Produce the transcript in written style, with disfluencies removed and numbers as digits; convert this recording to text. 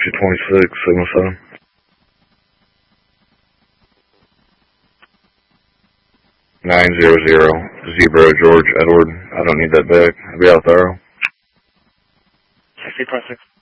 Taxi 26, Signal 7. Zebra, George, Edward. I don't need that back. I'll be out there. Taxi 26.